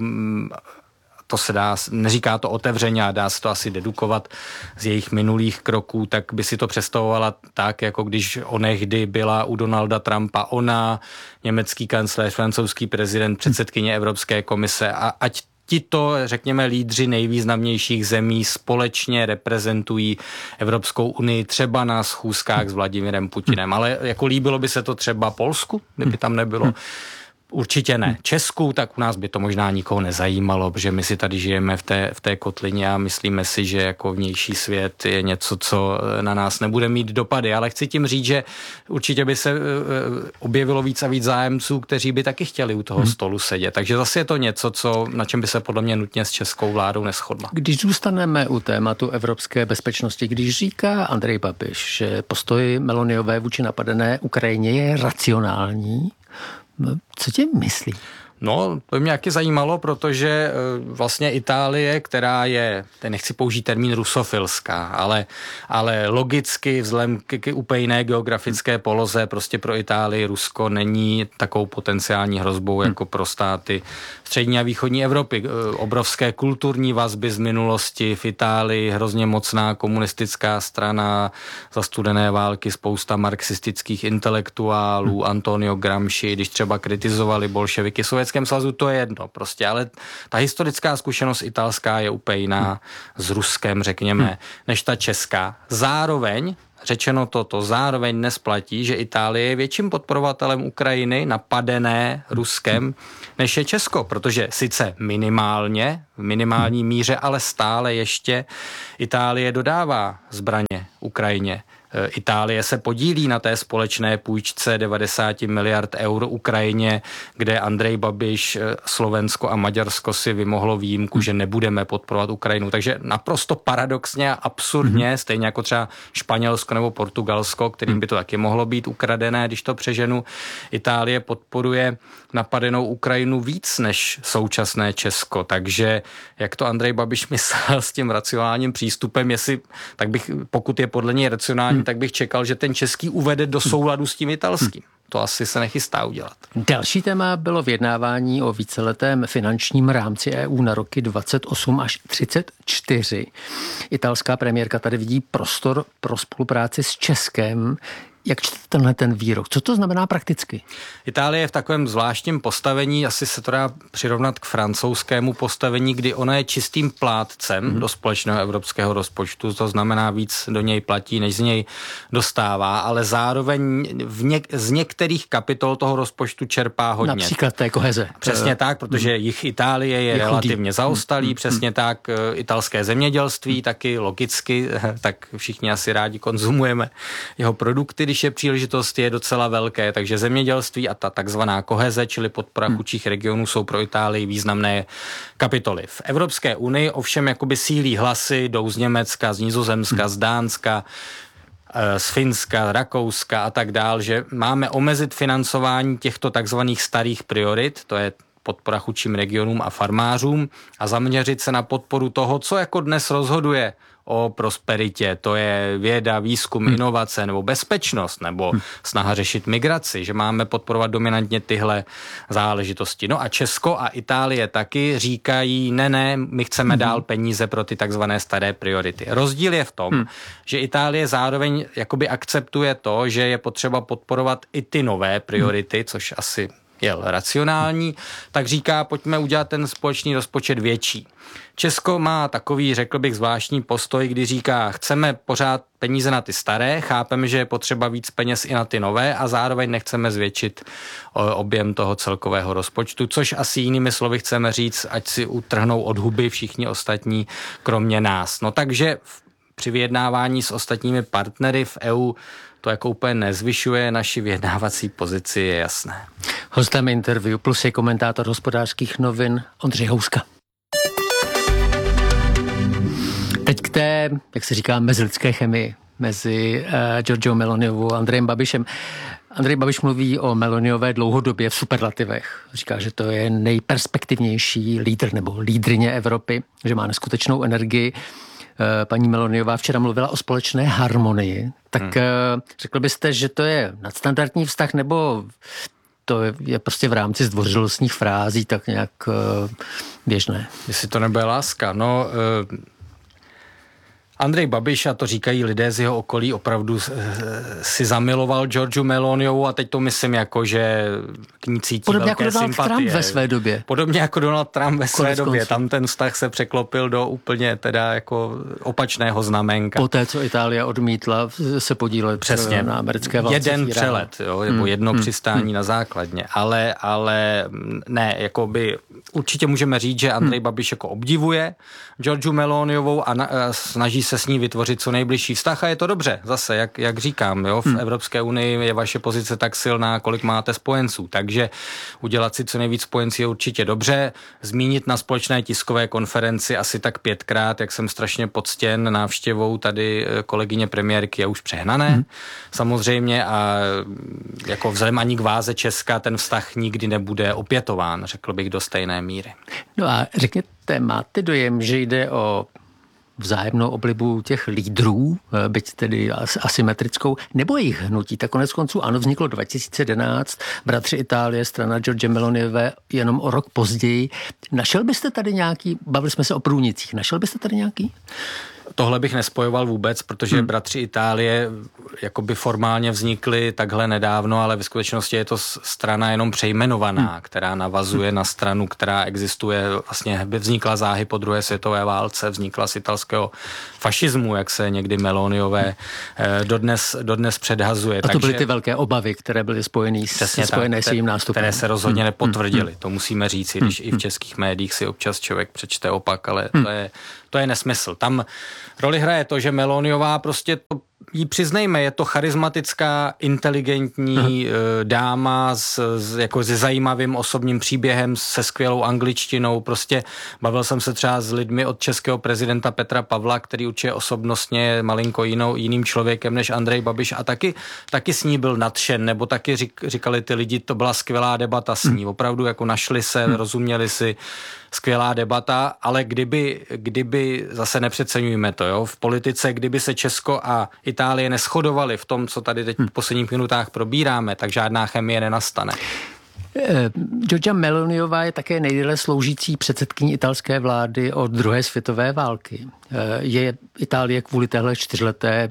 to se dá, neříká to otevřeně a dá se to asi dedukovat z jejich minulých kroků, tak by si to představovala tak, jako když onehdy byla u Donalda Trumpa ona, německý kancléř, francouzský prezident, předsedkyně Evropské komise, a ať tito, řekněme, lídři nejvýznamnějších zemí společně reprezentují Evropskou unii třeba na schůzkách s Vladimirem Putinem. Ale jako líbilo by se to třeba Polsku, kdyby tam nebylo? Určitě ne. Česku, tak u nás by to možná nikoho nezajímalo, protože my si tady žijeme v té, v té kotlině a myslíme si, že jako vnější svět je něco, co na nás nebude mít dopady. Ale chci tím říct, že určitě by se objevilo víc a víc zájemců, kteří by taky chtěli u toho stolu sedět. Takže zase je to něco, co, na čem by se podle mě nutně s českou vládou neshodla. Když zůstaneme u tématu evropské bezpečnosti, když říká Andrej Babiš, že postoj Meloniové vůči napadené Ukrajině je racionální, co tě myslí? No, to by mě taky zajímalo, protože vlastně Itálie, která je, teď nechci použít termín rusofilská, ale, ale logicky vzhledem k, k úplně jiné geografické poloze, prostě pro Itálii Rusko není takovou potenciální hrozbou jako pro státy střední a východní Evropy. Obrovské kulturní vazby z minulosti v Itálii, hrozně mocná komunistická strana za studené války, spousta marxistických intelektuálů, Antonio Gramsci, když třeba kritizovali bolševiky v Sovětském svazu, to je jedno prostě, ale ta historická zkušenost italská je úplně jiná s Ruskem, řekněme, než ta česká. Zároveň řečeno toto, zároveň dnes platí, že Itálie je větším podporovatelem Ukrajiny napadené Ruskem, než je Česko, protože sice minimálně, v minimální míře, ale stále ještě Itálie dodává zbraně Ukrajině. Itálie se podílí na té společné půjčce devadesát miliard eur Ukrajině, kde Andrej Babiš, Slovensko a Maďarsko si vymohlo výjimku, že nebudeme podporovat Ukrajinu. Takže naprosto paradoxně a absurdně, stejně jako třeba Španělsko nebo Portugalsko, kterým by to taky mohlo být ukradené, když to přeženu, Itálie podporuje napadenou Ukrajinu víc než současné Česko. Takže jak to Andrej Babiš myslel s tím racionálním přístupem, jestli, tak bych, pokud je podle něj racionální, tak bych čekal, že ten český uvede do souladu s tím italským. To asi se nechystá udělat. Další téma bylo vyjednávání o víceletém finančním rámci E U na roky dvacet osm až třicet čtyři. Italská premiérka tady vidí prostor pro spolupráci s Českem. Jak čtete tenhle ten výrok? Co to znamená prakticky? Itálie je v takovém zvláštním postavení, asi se to dá přirovnat k francouzskému postavení, kdy ona je čistým plátcem hmm. do společného evropského rozpočtu, to znamená víc do něj platí, než z něj dostává, ale zároveň v něk- z některých kapitol toho rozpočtu čerpá hodně. Například té koheze. Přesně tak, protože hmm. jich Itálie je, je relativně zaostalý, hmm. přesně tak, italské zemědělství taky logicky, tak všichni asi rádi konzumujeme jeho produkty, když je příležitost, je docela velké, takže zemědělství a ta takzvaná koheze, čili podpora chudších regionů, jsou pro Itálii významné kapitoly. V Evropské unii ovšem jakoby sílí hlasy, jdou z Německa, z Nizozemska, z Dánska, z Finska, Rakouska a tak dál, že máme omezit financování těchto takzvaných starých priorit, to je podpora chudším regionům a farmářům, a zaměřit se na podporu toho, co jako dnes rozhoduje o prosperitě, to je věda, výzkum, inovace nebo bezpečnost nebo snaha řešit migraci, že máme podporovat dominantně tyhle záležitosti. No a Česko a Itálie taky říkají, ne, ne, my chceme dál peníze pro ty takzvané staré priority. Rozdíl je v tom, hmm. že Itálie zároveň jakoby akceptuje to, že je potřeba podporovat i ty nové priority, což asi je racionální, tak říká, pojďme udělat ten společný rozpočet větší. Česko má takový, řekl bych, zvláštní postoj, kdy říká, chceme pořád peníze na ty staré, chápeme, že je potřeba víc peněz i na ty nové a zároveň nechceme zvětšit objem toho celkového rozpočtu, což asi jinými slovy chceme říct, ať si utrhnou od huby všichni ostatní, kromě nás. No takže při vyjednávání s ostatními partnery v E U to jako úplně nezvyšuje naši vyjednávací pozici, je jasné. Hostem Interview Plus je komentátor Hospodářských novin Ondřej Houska. Teď k té, jak se říká, mezilidské chemii mezi uh, Giorgiou Meloniovou a Andrejem Babišem. Andrej Babiš mluví o Meloniové dlouhodobě v superlativech. Říká, že to je nejperspektivnější lídr nebo lídryně Evropy, že má neskutečnou energii. Paní Meloniová včera mluvila o společné harmonii. Tak hmm. řekl byste, že to je nadstandardní vztah, nebo to je prostě v rámci zdvořilostních frází tak nějak běžné? Jestli to nebude láska. No, uh... Andrej Babiš, a to říkají lidé z jeho okolí, opravdu si zamiloval Giorgiu Meloniovou a teď to myslím jako, že k ní cítí podobně velké jako Donald sympatie. Trump ve své době. Podobně jako Donald Trump ve své Konec době. konců. Tam ten vztah se překlopil do úplně teda jako opačného znamenka. Poté, co Itálie odmítla se podílet Přesně. na americké válce. Jeden přelet, jo, nebo hmm. jedno hmm. přistání hmm. na základně. Ale, ale ne, jako by určitě můžeme říct, že Andrej hmm. Babiš jako obdivuje Giorgiu Meloniovou a, na, a snaží se s ní vytvořit co nejbližší vztah a je to dobře. Zase, jak, jak říkám, jo, v hmm. Evropské unii je vaše pozice tak silná, kolik máte spojenců, takže udělat si co nejvíc spojencí je určitě dobře. Zmínit na společné tiskové konferenci asi tak pětkrát, jak jsem strašně poctěn návštěvou tady kolegyně premiérky, je už přehnané. Hmm. Samozřejmě a jako vzhledem ani k váze Česka ten vztah nikdy nebude opětován, řekl bych, do stejné míry. No a řekněte, máte dojem, že jde o vzájemnou oblibu těch lídrů, byť tedy asymetrickou, nebo jejich hnutí? Tak konec konců ano, vzniklo dva tisíce jedenáct, bratři Itálie, strana Giorgie Meloniové jenom o rok později. Našel byste tady nějaký, bavili jsme se o průnicích, našel byste tady nějaký? Tohle bych nespojoval vůbec, protože hmm. bratři Itálie jakoby formálně vznikly takhle nedávno, ale ve skutečnosti je to strana jenom přejmenovaná, hmm. která navazuje na stranu, která existuje, vlastně vznikla záhy po druhé světové válce, vznikla z italského fašismu, jak se někdy Meloniové dodnes, dodnes předhazuje. A to Takže, byly ty velké obavy, které byly spojené s, spojené s jejím nástupem. Které se rozhodně hmm. nepotvrdily, hmm. to musíme říct, když hmm. i v českých médiích si občas člověk přečte opak, ale hmm. to je To je nesmysl. Tam roli hraje to, že Meloniová prostě to jí přiznejme, je to charismatická, inteligentní Aha. dáma s, s, jako se zajímavým osobním příběhem, se skvělou angličtinou. Prostě bavil jsem se třeba s lidmi od českého prezidenta Petra Pavla, který určitě osobnostně je malinko jinou, jiným člověkem než Andrej Babiš a taky, taky s ní byl nadšen, nebo taky řík, říkali ty lidi, to byla skvělá debata s ní. Opravdu jako našli se, hmm. rozuměli si, skvělá debata, ale kdyby, kdyby zase nepřeceňujeme to, jo, v politice, kdyby se Česko a Itálie neshodovali v tom, co tady teď v posledních minutách probíráme, tak žádná chemie nenastane. Giorgia Meloniová je také nejdéle sloužící předsedkyní italské vlády od druhé světové války. Je Itálie kvůli téhle čtyřleté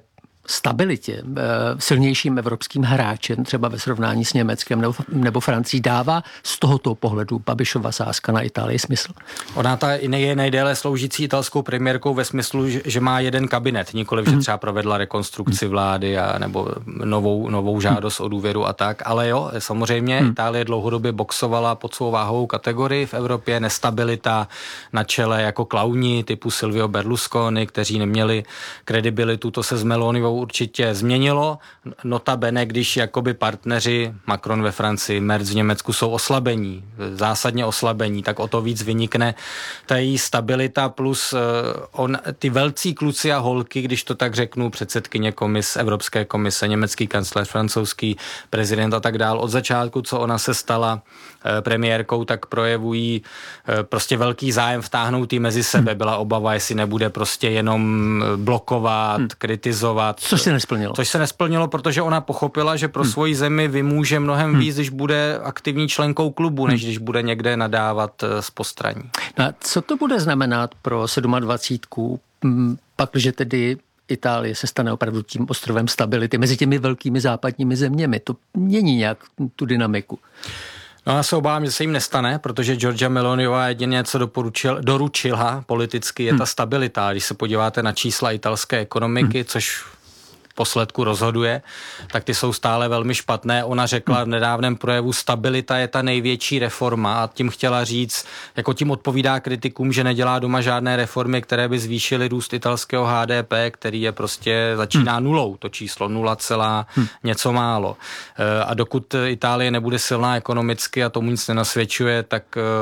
stabilitě, silnějším evropským hráčem, třeba ve srovnání s Německem nebo, nebo Francií, dává z tohoto pohledu Babišova sázka na Itálii smysl? Ona ta je nejdéle sloužící italskou premiérkou ve smyslu, že má jeden kabinet, nikoliv, že třeba provedla rekonstrukci vlády a nebo novou, novou žádost o důvěru a tak, ale jo, samozřejmě Itálie dlouhodobě boxovala pod svou váhovou kategorii v Evropě, nestabilita na čele jako klauni typu Silvio Berlusconi, kteří neměli kredibilitu, to se s Meloniovou určitě změnilo. Notabene, když jakoby partneři Macron ve Francii, Merz v Německu jsou oslabení, zásadně oslabení, tak o to víc vynikne ta její stabilita plus on, ty velcí kluci a holky, když to tak řeknu, předsedkyně komis, Evropské komise, německý kancléř, francouzský prezident a tak dál. Od začátku, co ona se stala premiérkou, tak projevují prostě velký zájem vtáhnout jí mezi sebe. Byla obava, jestli nebude prostě jenom blokovat, hmm. kritizovat. Což se nesplnilo. Což se nesplnilo, protože ona pochopila, že pro hmm. svoji zemi vymůže mnohem hmm. víc, když bude aktivní členkou klubu, než když bude někde nadávat z postraní. No a co to bude znamenat pro dvacítku sedm, pak, že tedy Itálie se stane opravdu tím ostrovem stability mezi těmi velkými západními zeměmi? To mění nějak tu dynamiku. No já se obávám, že se jim nestane, protože Giorgia Meloniová jedině co doporučil, doručila politicky je hmm. ta stabilita. Když se podíváte na čísla italské ekonomiky, hmm. což posledku rozhoduje, tak ty jsou stále velmi špatné. Ona řekla v nedávném projevu, stabilita je ta největší reforma a tím chtěla říct, jako tím odpovídá kritikům, že nedělá doma žádné reformy, které by zvýšily růst italského H D P, který je prostě, začíná nulou, to číslo, nula celá něco málo. A dokud Itálie nebude silná ekonomicky a tomu nic nenasvědčuje, tak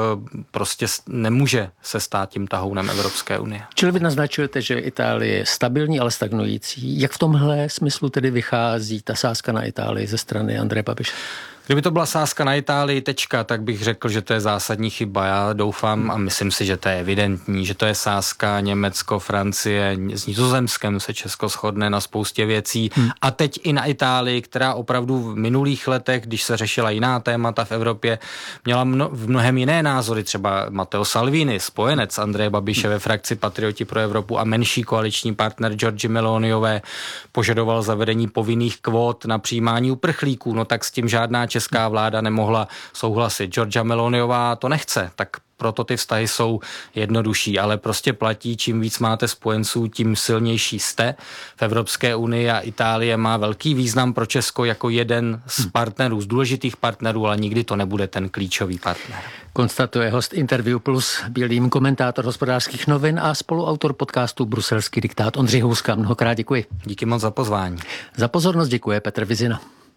prostě nemůže se stát tím tahounem Evropské unie. Čili vy naznačujete, že Itálie je stabilní, ale stagnující. Jak v tomhle smyslu tedy vychází ta sázka na Itálii ze strany Andreje Babiše? Kdyby to byla sázka na Itálii, tečka, tak bych řekl, že to je zásadní chyba. Já doufám a myslím si, že to je evidentní, že to je sázka Německo, Francie, s Nizozemskem se Česko shodne na spoustě věcí. Hmm. A teď i na Itálii, která opravdu v minulých letech, když se řešila jiná témata v Evropě, měla mno, v mnohem jiné názory. Třeba Matteo Salvini, spojenec Andreje Babiše ve frakci Patrioti pro Evropu a menší koaliční partner Giorgi Meloniové požadoval zavedení povinných kvót na přijímání uprchlíků. No tak s tím žádná česká vláda nemohla souhlasit. Giorgia Meloniová to nechce, tak proto ty vztahy jsou jednodušší, ale prostě platí, čím víc máte spojenců, tím silnější jste. V Evropské unii a Itálie má velký význam pro Česko jako jeden z partnerů, z důležitých partnerů, ale nikdy to nebude ten klíčový partner. Konstatuje host Interview Plus, Bílým, komentátor Hospodářských novin a spoluautor podcastu Bruselský diktát Ondřej Houska. Mnohokrát děkuji. Díky moc za pozvání. Za pozornost děkuje Petr Vizina.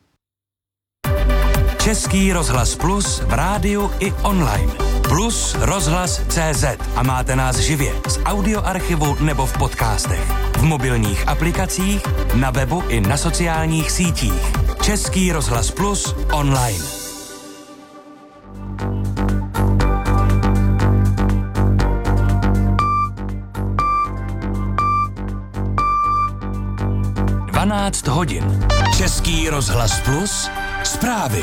Český rozhlas Plus v rádiu i online. Plus rozhlas tečka cé zet a máte nás živě z audioarchivu nebo v podcastech. V mobilních aplikacích, na webu i na sociálních sítích. Český rozhlas Plus online. dvanáct hodin. Český rozhlas Plus zprávy.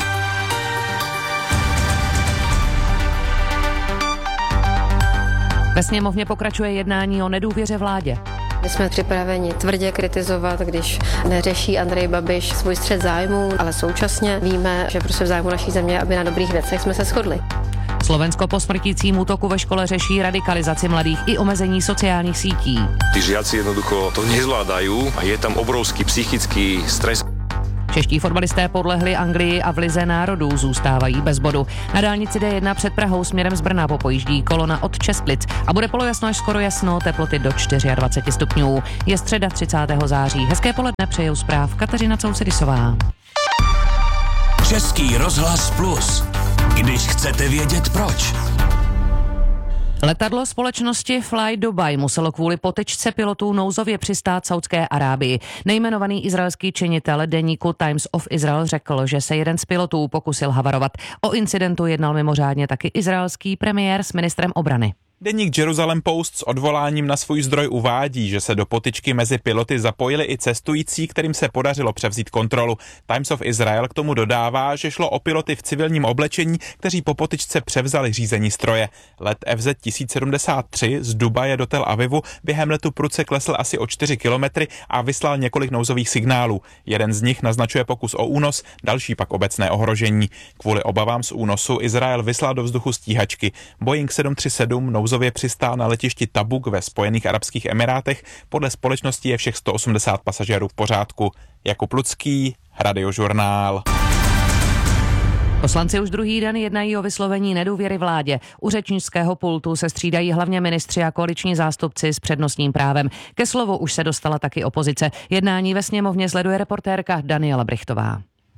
Ve sněmovně pokračuje jednání o nedůvěře vládě. My jsme připraveni tvrdě kritizovat, když neřeší Andrej Babiš svůj střet zájmů, ale současně víme, že prostě v zájmu naší země, aby na dobrých věcech jsme se shodli. Slovensko po smrtícím útoku ve škole řeší radikalizaci mladých i omezení sociálních sítí. Tí žiaci jednoducho to nezvládajú a je tam obrovský psychický stres. Čeští fotbalisté podlehli Anglii a v lize národů zůstávají bez bodu. Na dálnici D jedna před Prahou směrem z Brna popojíždí kolona od Česplic a bude polojasno až skoro jasno, teploty do dvacet čtyři stupňů. Je středa třicátého září. Hezké poledne přejou zpráv Kateřina Coucidisová. Český rozhlas Plus. Když chcete vědět proč. Letadlo společnosti Fly Dubai muselo kvůli potyčce pilotů nouzově přistát Saudské Arábii. Nejmenovaný izraelský činitel deníku Times of Israel řekl, že se jeden z pilotů pokusil havarovat. O incidentu jednal mimořádně taky izraelský premiér s ministrem obrany. Deník Jerusalem Post s odvoláním na svůj zdroj uvádí, že se do potyčky mezi piloty zapojili i cestující, kterým se podařilo převzít kontrolu. Times of Israel k tomu dodává, že šlo o piloty v civilním oblečení, kteří po potyčce převzali řízení stroje. Let F Z tisíc sedmdesát tři z Dubaje do Tel Avivu během letu prudce klesl asi o čtyři kilometry a vyslal několik nouzových signálů. Jeden z nich naznačuje pokus o únos, další pak obecné ohrožení. Kvůli obavám z únosu Izrael vyslal do vzduchu stíhačky. Boeing sedm tři sedm nouzově přistál na letišti Tabuk ve Spojených arabských emirátech. Podle společnosti je všech sto osmdesát pasažérů v pořádku. Jakub Lucký, Radiožurnál. Poslanci už druhý den jednají o vyslovení nedůvěry vládě. U řečnického pultu se střídají hlavně ministři a koaliční zástupci s přednostním právem. Ke slovu už se dostala taky opozice. Jednání ve sněmovně sleduje reportérka Daniela Brichtová.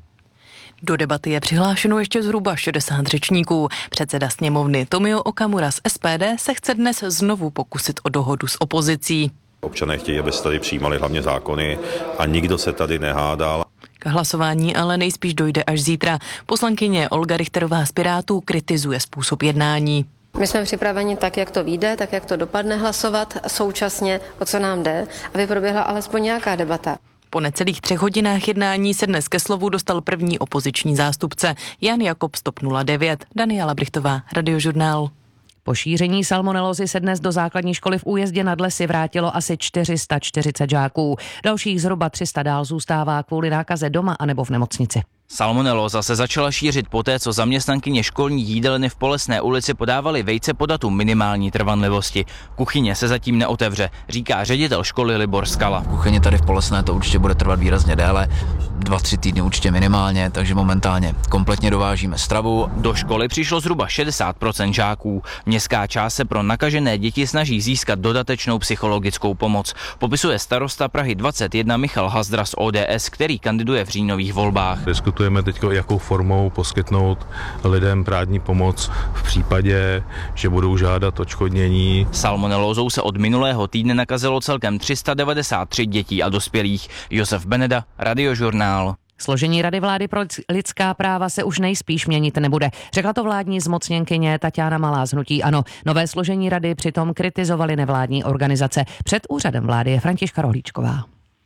Do debaty je přihlášeno ještě zhruba šedesát řečníků. Předseda sněmovny Tomio Okamura z S P D se chce dnes znovu pokusit o dohodu s opozicí. Občané chtějí, aby se tady přijímali hlavně zákony a nikdo se tady nehádal. K hlasování ale nejspíš dojde až zítra. Poslankyně Olga Richterová z Pirátů kritizuje způsob jednání. My jsme připraveni tak, jak to vyjde, tak, jak to dopadne hlasovat, současně o co nám jde, aby proběhla alespoň nějaká debata. Po necelých třech hodinách jednání se dnes ke slovu dostal první opoziční zástupce Jan Jakob z TOP nula devět. Daniela Brichtová, Radiožurnál. Po šíření salmonelózy se dnes do základní školy v Újezdě nad Lesy vrátilo asi čtyři sta čtyřicet žáků. Dalších zhruba tři sta dál zůstává kvůli nákaze doma anebo v nemocnici. Salmonelóza se začala šířit poté, co zaměstnankyně školní jídelny v Polesné ulici podávaly vejce po datu minimální trvanlivosti. Kuchyně se zatím neotevře, říká ředitel školy Libor Skala. Kuchyně tady v Polesné to určitě bude trvat výrazně déle, dva, tři týdny určitě minimálně, takže momentálně kompletně dovážíme stravu. Do školy přišlo zhruba šedesát procent žáků. Městská část se pro nakažené děti snaží získat dodatečnou psychologickou pomoc. Popisuje starosta Prahy dvacet jedna Michal Hazdra z O D S, který kandiduje v říjnových volbách. Diskutujeme teď, jakou formou poskytnout lidem právní pomoc v případě, že budou žádat odškodnění. Salmonelózou se od minulého týdne nakazilo celkem tři sta devadesát tři dětí a dospělých. Josef Beneda, Radiožurnál. Složení Rady vlády pro lidská práva se už nejspíš měnit nebude. Řekla to vládní zmocněnkyně Taťána Malá z hnutí ANO. Nové složení rady přitom kritizovali nevládní organizace. Před úřadem vlády je Františka Rohlíčková.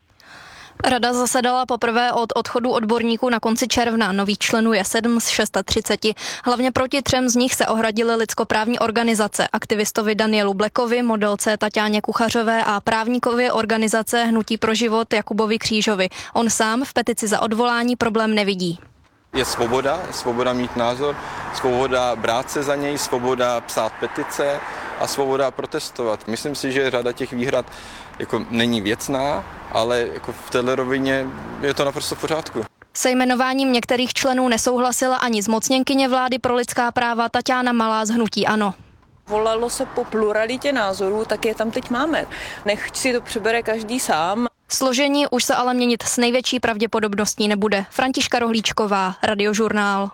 Rada zasedala poprvé od odchodu odborníků na konci června. Nových členů je sedm z třiceti šesti. Hlavně proti třem z nich se ohradily lidskoprávní organizace. Aktivistovi Danielu Blekovi, modelce Taťáně Kuchařové a právníkovi organizace Hnutí pro život Jakubovi Křížovi. On sám v petici za odvolání problém nevidí. Je svoboda, je svoboda mít názor, svoboda brát se za něj, svoboda psát petice a svoboda protestovat. Myslím si, že řada těch výhrad jako není věcná, ale jako v této rovině je to naprosto v pořádku. Se jmenováním některých členů nesouhlasila ani zmocněnkyně vlády pro lidská práva Taťána Malá z hnutí ANO. Volalo se po pluralitě názorů, tak je tam teď máme. Nechť si to přebere každý sám. Složení už se ale měnit s největší pravděpodobností nebude. Františka Rohlíčková, Radiožurnál.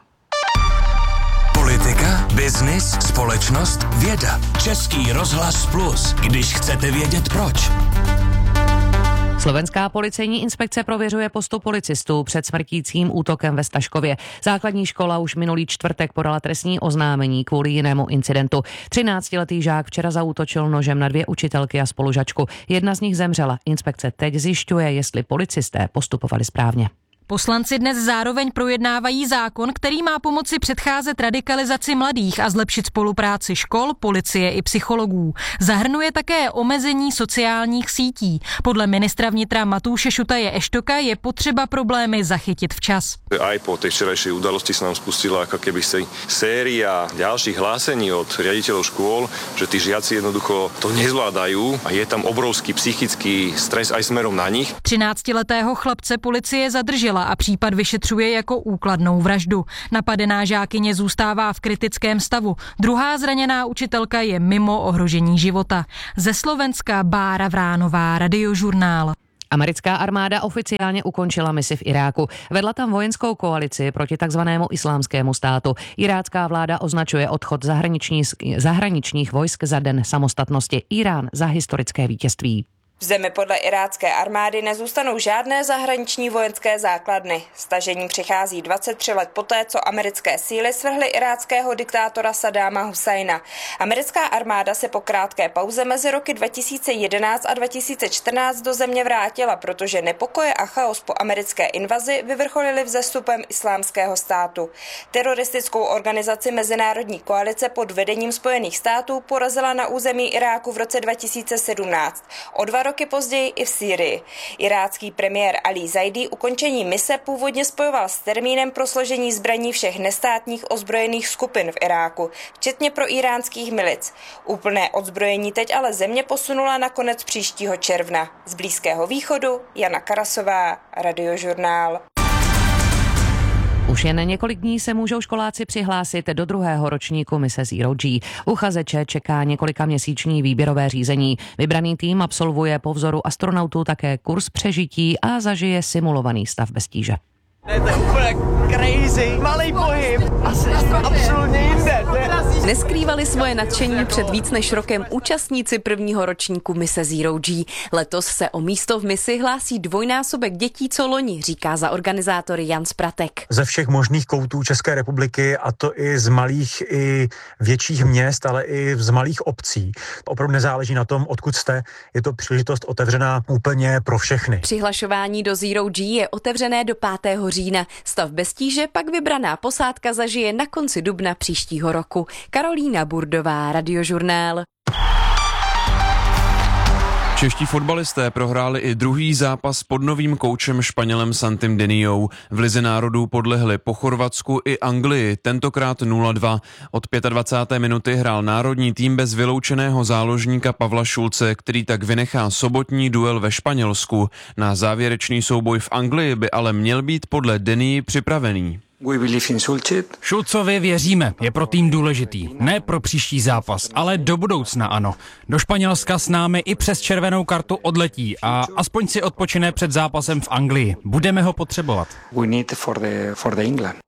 Politika, biznis, společnost, věda. Český rozhlas Plus, když chcete vědět proč. Slovenská policejní inspekce prověřuje postup policistů před smrtícím útokem ve Staškově. Základní škola už minulý čtvrtek podala trestní oznámení kvůli jinému incidentu. třináctiletý žák včera zaútočil nožem na dvě učitelky a spolužačku. Jedna z nich zemřela. Inspekce teď zjišťuje, jestli policisté postupovali správně. Poslanci dnes zároveň projednávají zákon, který má pomoci předcházet radikalizaci mladých a zlepšit spolupráci škol, policie i psychologů. Zahrnuje také omezení sociálních sítí. Podle ministra vnitra Matúše Šutaje Eštoka je potřeba problémy zachytit včas. Aj po tej včerajšej udalosti sa nám spustila ako keby séria ďalších hlásení od riaditeľov škôl, že tí žiaci jednoducho to nezvládajú a je tam obrovský psychický stres aj smerom na nich. třináctiletého chlapce policie zadržela a případ vyšetřuje jako úkladnou vraždu. Napadená žákyně zůstává v kritickém stavu. Druhá zraněná učitelka je mimo ohrožení života. Ze Slovenska Bára Vránová, Radiožurnál. Americká armáda oficiálně ukončila misi v Iráku. Vedla tam vojenskou koalici proti takzvanému islámskému státu. Irácká vláda označuje odchod zahraniční, zahraničních vojsk za den samostatnosti. Irán za historické vítězství. V zemi podle irácké armády nezůstanou žádné zahraniční vojenské základny. Stažení přichází dvacet tři let poté, co americké síly svrhly iráckého diktátora Saddáma Husajna. Americká armáda se po krátké pauze mezi roky dva tisíce jedenáct a dva tisíce čtrnáct do země vrátila, protože nepokoje a chaos po americké invazi vyvrcholily vzestupem Islámského státu. Teroristickou organizaci Mezinárodní koalice pod vedením Spojených států porazila na území Iráku v roce dva tisíce sedmnáct. O dva roky později i v Sýrii. Irácký premiér Ali Zaidi ukončení mise původně spojoval s termínem pro složení zbraní všech nestátních ozbrojených skupin v Iráku, včetně proiránských milic. Úplné odzbrojení teď ale země posunula na konec příštího června. Z Blízkého východu Jana Karasová, Radiožurnál. Už jen několik dní se můžou školáci přihlásit do druhého ročníku mise Zero G. Uchazeče čeká několika měsíční výběrové řízení. Vybraný tým absolvuje po vzoru astronautů také kurz přežití a zažije simulovaný stav bez tíže. To je úplně crazy, malý pohyb, asi absolutně jinde. Neskrývali svoje nadšení před víc než rokem účastníci prvního ročníku mise Zero G. Letos se o místo v misi hlásí dvojnásobek dětí, co loni, říká za organizátory Jan Spratek. Ze všech možných koutů České republiky, a to i z malých i větších měst, ale i z malých obcí. Opravdu nezáleží na tom, odkud jste, je to příležitost otevřená úplně pro všechny. Přihlašování do Zero G je otevřené do pátého října. Stav bez tíže pak vybraná posádka zažije na konci dubna příštího roku. Karolína Burdová, Radiožurnál. Čeští fotbalisté prohráli i druhý zápas pod novým koučem Španělem Santim Deniou. V Lize národů podlehli po Chorvatsku i Anglii, tentokrát nula dva. Od dvacáté páté minuty hrál národní tým bez vyloučeného záložníka Pavla Šulce, který tak vynechá sobotní duel ve Španělsku. Na závěrečný souboj v Anglii by ale měl být podle Denii připravený. Šulcovi věříme, je pro tým důležitý. Ne pro příští zápas, ale do budoucna ano. Do Španělska s námi i přes červenou kartu odletí a aspoň si odpočine před zápasem v Anglii. Budeme ho potřebovat. We need for the, for the England.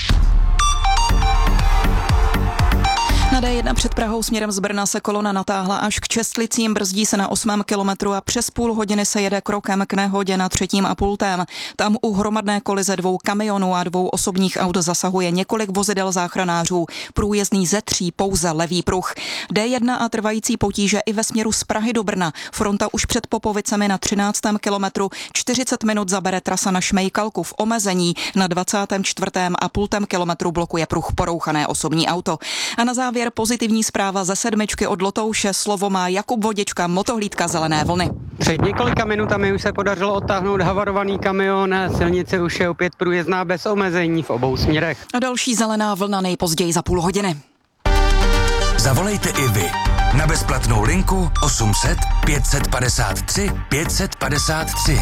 Na dé jedna před Prahou směrem z Brna se kolona natáhla až k Čestlicím, brzdí se na osmém kilometru a přes půl hodiny se jede krokem k nehodě na třetím a pultém. Tam u hromadné kolize dvou kamionů a dvou osobních aut zasahuje několik vozidel záchranářů. Průjezdný ze tří pouze levý pruh. dé jedna a trvající potíže i ve směru z Prahy do Brna. Fronta už před Popovicemi na třináctém kilometru. čtyřicet minut zabere trasa na Šmejkalku v omezení. Na dvacátém čtvrtém a pultém kilometru blokuje pruh porouchané osobní auto. A na závěr pozitivní zpráva ze sedmičky od Lotouše. Slovo má Jakub Vodička, motohlídka Zelené vlny. Před několika minutami už se podařilo odtáhnout havarovaný kamion. Silnice už je opět průjezdná bez omezení v obou směrech. A další Zelená vlna nejpozději za půl hodiny. Zavolejte i vy na bezplatnou linku osm set pět set padesát tři pět set padesát tři.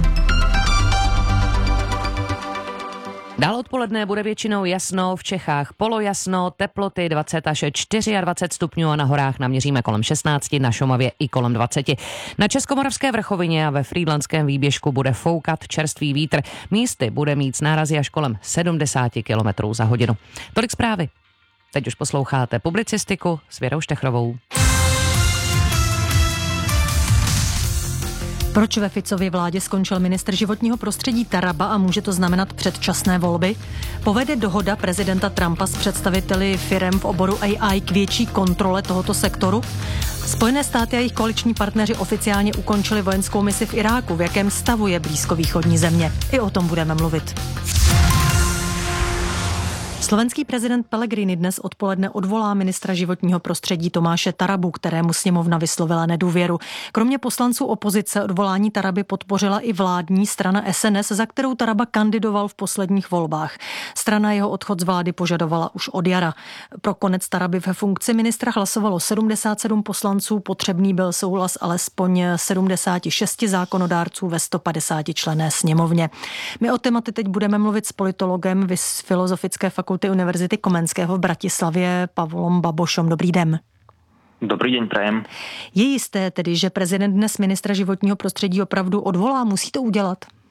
Dál odpoledne bude většinou jasno, v Čechách polojasno, teploty dvacet až dvacet čtyři stupňů a na horách naměříme kolem šestnáct, na Šumavě i kolem dvacet. Na Českomoravské vrchovině a ve Frýdlantském výběžku bude foukat čerstvý vítr. Místy bude mít s nárazy až kolem sedmdesát kilometrů za hodinu. Tolik zprávy. Teď už posloucháte publicistiku s Věrou Štechrovou. Proč ve Ficově vládě skončil ministr životního prostředí Taraba a může to znamenat předčasné volby? Povede dohoda prezidenta Trumpa s představiteli firem v oboru A I k větší kontrole tohoto sektoru? Spojené státy a jejich koaliční partneři oficiálně ukončili vojenskou misi v Iráku. V jakém stavu je blízkovýchodní země? I o tom budeme mluvit. Slovenský prezident Pellegrini dnes odpoledne odvolá ministra životního prostředí Tomáše Tarabu, kterému sněmovna vyslovila nedůvěru. Kromě poslanců opozice odvolání Taraby podpořila i vládní strana S N S, za kterou Taraba kandidoval v posledních volbách. Strana jeho odchod z vlády požadovala už od jara. Pro konec Taraby ve funkci ministra hlasovalo sedmdesát sedm poslanců, potřebný byl souhlas alespoň sedmdesát šest zákonodárců ve sto padesáti členné sněmovně. My o tématu teď budeme mluvit s politologem z Filozofické fakulty Univerzity Komenského v Bratislavě Pavlom Babošom. Dobrý den. Dobrý den, prajem. Je jisté tedy, že prezident dnes ministra životního prostředí opravdu odvolá? Musí to udělat?